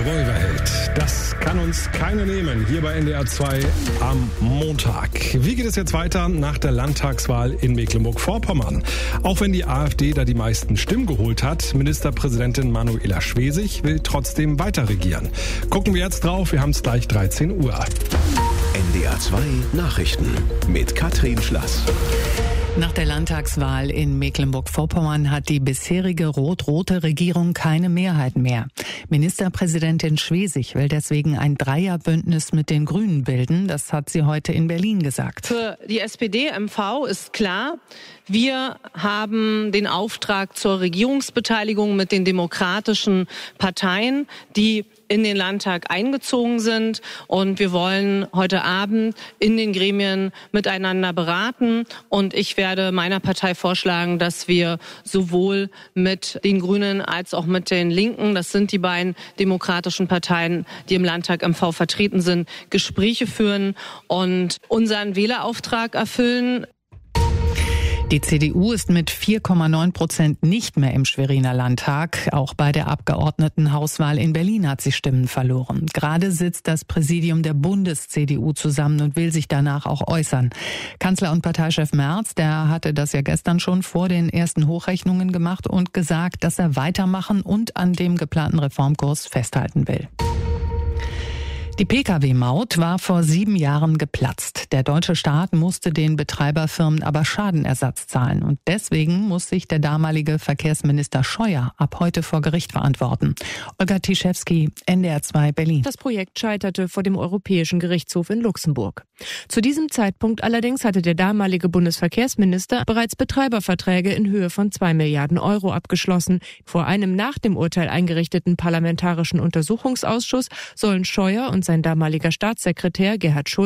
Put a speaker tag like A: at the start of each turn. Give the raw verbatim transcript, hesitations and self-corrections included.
A: Revolverheld. Das kann uns keiner nehmen, hier bei N D R zwei am Montag. Wie geht es jetzt weiter nach der Landtagswahl in Mecklenburg-Vorpommern? Auch wenn die AfD da die meisten Stimmen geholt hat, Ministerpräsidentin Manuela Schwesig will trotzdem weiter regieren. Gucken wir jetzt drauf, wir haben es gleich dreizehn Uhr.
B: N D R zwei Nachrichten mit Katrin Schlass.
C: Nach der Landtagswahl in Mecklenburg-Vorpommern hat die bisherige rot-rote Regierung keine Mehrheit mehr. Ministerpräsidentin Schwesig will deswegen ein Dreierbündnis mit den Grünen bilden. Das hat sie heute in Berlin gesagt.
D: Für die S P D M V ist klar, wir haben den Auftrag zur Regierungsbeteiligung mit den demokratischen Parteien, die in den Landtag eingezogen sind. Und wir wollen heute Abend in den Gremien miteinander beraten. Und ich werde meiner Partei vorschlagen, dass wir sowohl mit den Grünen als auch mit den Linken, das sind die beiden demokratischen Parteien, die im Landtag M V vertreten sind, Gespräche führen und unseren Wählerauftrag erfüllen.
C: Die C D U ist mit vier Komma neun Prozent nicht mehr im Schweriner Landtag. Auch bei der Abgeordnetenhauswahl in Berlin hat sie Stimmen verloren. Gerade sitzt das Präsidium der Bundes-C D U zusammen und will sich danach auch äußern. Kanzler und Parteichef Merz, der hatte das ja gestern schon vor den ersten Hochrechnungen gemacht und gesagt, dass er weitermachen und an dem geplanten Reformkurs festhalten will. Die Pkw-Maut war vor sieben Jahren geplatzt. Der deutsche Staat musste den Betreiberfirmen aber Schadenersatz zahlen. Und deswegen muss sich der damalige Verkehrsminister Scheuer ab heute vor Gericht verantworten. Olga Tischewski, N D R zwei Berlin.
E: Das Projekt scheiterte vor dem Europäischen Gerichtshof in Luxemburg. Zu diesem Zeitpunkt allerdings hatte der damalige Bundesverkehrsminister bereits Betreiberverträge in Höhe von zwei Milliarden Euro abgeschlossen. Vor einem nach dem Urteil eingerichteten parlamentarischen Untersuchungsausschuss sollen Scheuer und sein damaliger Staatssekretär Gerhard Schulz